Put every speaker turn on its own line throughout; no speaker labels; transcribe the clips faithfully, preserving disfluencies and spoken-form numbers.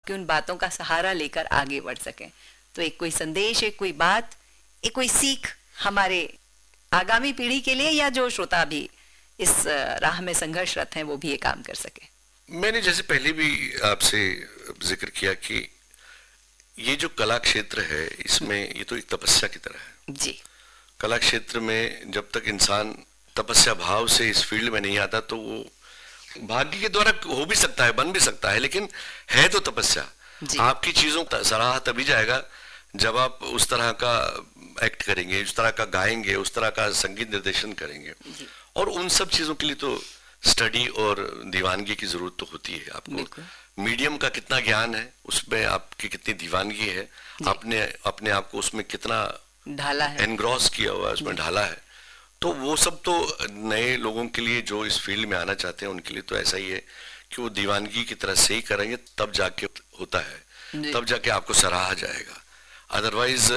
कि उन बातों का सहारा लेकर आगे बढ़ सकें। तो एक कोई संदेश, एक कोई बात, एक कोई सीख हमारे आगामी पीढ़ी के लिए, या जो श्रोता भी इस राह में संघर्षरत हैं वो भी ये काम कर सके।
मैंने जैसे पहले भी आपसे जिक्र किया कि ये जो कला क्षेत्र है, इसमें ये तो एक तपस्या की तरह है
जी।
कला क्षेत्र में जब तक इंसान तपस्या भाव से इस फील्ड में नहीं आता तो वो भाग्य के द्वारा हो भी सकता है, बन भी सकता है, लेकिन है तो तपस्या। आपकी चीजों का सराहा तभी जाएगा जब आप उस तरह का एक्ट करेंगे, उस तरह का गाएंगे, उस तरह का संगीत निर्देशन करेंगे। और उन सब चीजों के लिए तो स्टडी और दीवानगी की जरूरत तो होती है। आपको मीडियम का कितना ज्ञान है, उसमें आपकी कितनी दीवानगी है, आपने अपने आप को उसमें कितना
ढाला है,
एनग्रॉस किया हुआ है, उसमें ढाला है। तो वो सब तो नए लोगों के लिए जो इस फील्ड में आना चाहते हैं उनके लिए तो ऐसा ही है कि वो दीवानगी की तरह से ही करेंगे, तब जाके होता है, तब जाके आपको सराहा जाएगा। अदरवाइज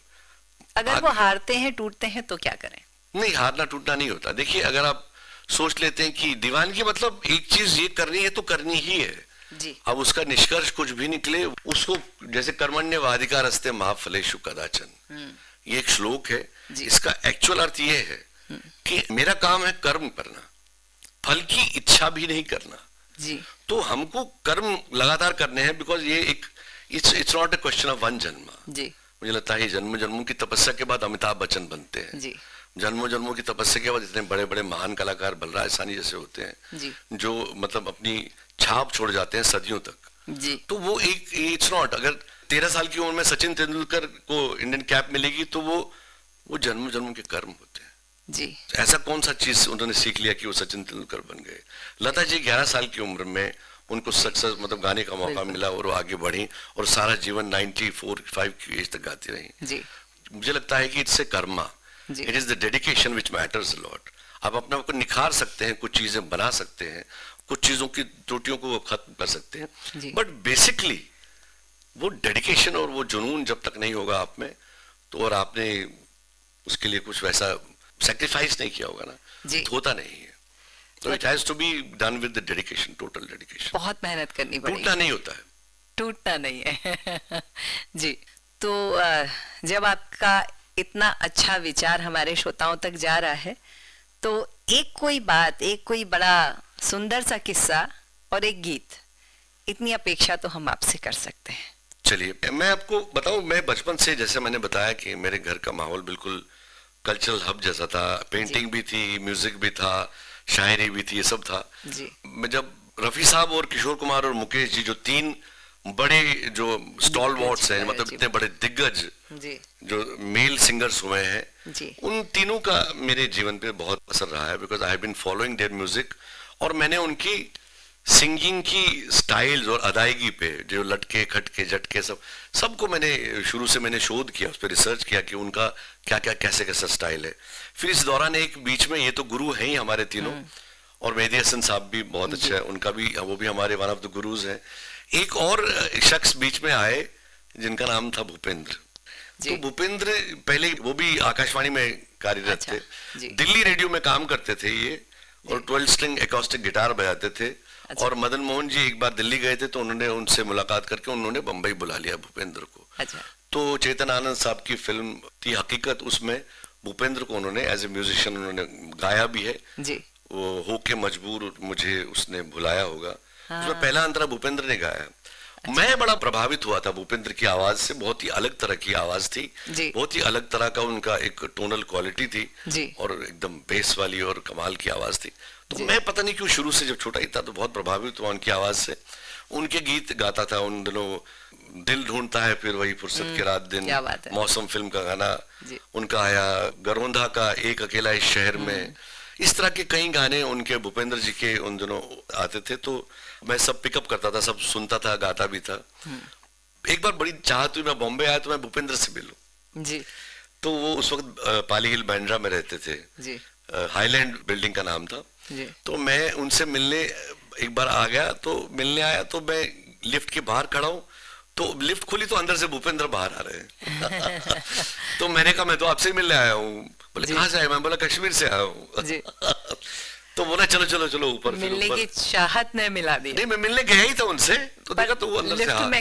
अगर वो हारते हैं, टूटते हैं तो क्या करें?
नहीं, हारना टूटना नहीं होता। देखिए, अगर आप सोच लेते हैं कि दीवानगी मतलब एक चीज ये करनी है तो करनी ही है
जी।
अब उसका निष्कर्ष कुछ भी निकले, उसको जैसे कर्मण्यवाधिकारस्ते मा फलेषु कदाचन, ये एक श्लोक है। इसका एक्चुअल अर्थ ये है कि मेरा काम है कर्म करना, फल की इच्छा भी नहीं करना
जी।
तो हमको कर्म लगातार करने हैं, बिकॉज ये एक it's it's not a question of one जन्म जी। मुझे लगता है जन्म जन्मों की तपस्या के बाद अमिताभ बच्चन बनते हैं जी। जन्मों जन्मों की तपस्या के बाद इतने बड़े बड़े महान कलाकार बलराज साहनी जैसे होते हैं जी। जो मतलब अपनी छाप छोड़ जाते हैं सदियों तक जी। तो वो एक इट्स नॉट, अगर तेरह साल की उम्र में सचिन तेंदुलकर को इंडियन कैप मिलेगी तो वो वो जन्म जन्मों के कर्म होते हैं
जी।
ऐसा कौन सा चीज उन्होंने सीख लिया कि वो सचिन तेंदुलकर बन गए। लता जी ग्यारह साल की उम्र में उनको सक्सेस मतलब गाने का मौका मिला और वो आगे बढ़ी और सारा जीवन नाइन्टी फोर फाइव की एज तक गाती रही जी। मुझे लगता है कि it's a Karma, it is the dedication which matters a lot. आप अपने आप को निखार सकते हैं, कुछ चीजें बना सकते हैं, कुछ चीजों की त्रुटियों को खत्म कर सकते हैं, बट बेसिकली वो डेडिकेशन और वो जुनून जब तक नहीं होगा आप में, तो और आपने उसके लिए कुछ वैसा सैक्रिफाइस नहीं किया होगा ना, तो होता नहीं है। तो it has to be done with the dedication, total dedication.
बहुत मेहनत करनी पड़ेगी,
टूटना नहीं होता है,
टूटना नहीं है जी। तो जब आपका इतना अच्छा विचार हमारे श्रोताओं तक जा रहा है, तो एक कोई बात, एक कोई बड़ा सुंदर सा किस्सा और एक गीत, इतनी अपेक्षा तो हम आपसे कर सकते हैं।
चलिए, मैं आपको बताऊं, मैं बचपन से, जैसे मैंने बताया कि मेरे घर का माहौल बिल्कुल कल्चरल हब जैसा था, पेंटिंग भी थी, म्यूजिक भी था, शायरी भी थी, ये सब था जी। मैं जब रफी साहब और किशोर कुमार और मुकेश जी, जो तीन बड़े जो स्टॉल वॉट्स हैं, मतलब इतने बड़े दिग्गज जी। जो मेल सिंगर्स हुए हैं जी। उन तीनों का मेरे जीवन पे बहुत असर रहा है, because I have been following their music. और मैंने उनकी सिंगिंग की स्टाइल्स और अदायगी पे, जो लटके खटके झटके सब सबको मैंने शुरू से मैंने शोध किया, उस पर रिसर्च किया कि उनका क्या क्या कैसे कैसा स्टाइल है। फिर इस दौरान एक बीच में, ये तो गुरु हैं ही हमारे तीनों, और मेहदी हसन साहब भी बहुत अच्छा है, उनका भी, वो भी हमारे वन ऑफ द गुरुज हैं। एक और शख्स बीच में आए जिनका नाम था भूपेंद्र। तो भूपेंद्र पहले वो भी आकाशवाणी में कार्यरत अच्छा, थे, दिल्ली रेडियो में काम करते थे ये, और ट्वेल्व स्ट्रिंग एकॉस्टिक गिटार बजाते थे। अच्छा। और मदन मोहन जी एक बार दिल्ली गए थे तो उन्होंने उनसे मुलाकात करके उन्होंने बंबई बुला लिया भूपेंद्र को। अच्छा। तो चेतन आनंद साहब की फिल्म थी हकीकत, उसमें भूपेंद्र को उन्होंने एज ए म्यूजिशियन उन्होंने गाया भी है जी। वो हो के मजबूर मुझे उसने भुलाया होगा, हाँ। उसमें पहला अंतरा भूपेंद्र ने गाया। अच्छा। मैं बड़ा प्रभावित हुआ था भूपेंद्र की आवाज से, बहुत ही अलग तरह की आवाज थी, बहुत ही अलग तरह का उनका एक टोनल क्वालिटी थी जी। और एकदम बेस वाली और कमाल की आवाज थी। तो मैं पता नहीं क्यों शुरू से, जब छोटा ही था, तो बहुत प्रभावित हुआ उनकी आवाज से। उनके गीत गाता था उन दिनों, दिल ढूंढता है फिर वही फुर्सत के रात दिन, मौसम फिल्म का गाना उनका आया, गरोंधा का एक अकेला इस शहर में, इस तरह के कई गाने उनके भूपेंद्र जी के उन दिनों आते थे। तो मैं सब पिकअप करता था, सब सुनता था, गाता भी था। एक बार बड़ी चाहत हुई, मैं बॉम्बे आया तो मैं भूपेंद्र से मिलूं जी। तो वो उस वक्त पाली हिल बांद्रा में रहते थे जी। हाईलैंड बिल्डिंग का नाम था जी। तो मैं उनसे मिलने एक बार आ गया, तो मिलने आया तो मैं लिफ्ट के बाहर खड़ा हूँ, तो लिफ्ट खुली तो अंदर से भूपेंद्र बाहर आ रहे हैं तो मैंने कहा मैं तो आपसे ही मिलने आया हूँ। बोले कहाँ से आए? मैं बोला कश्मीर से आया हूँ तो बोला चलो चलो चलो ऊपर।
मिलने की चाहत ने मिला दी।
नहीं, मैं मिलने गया ही था उनसे, तो देखा तो वो अंदर से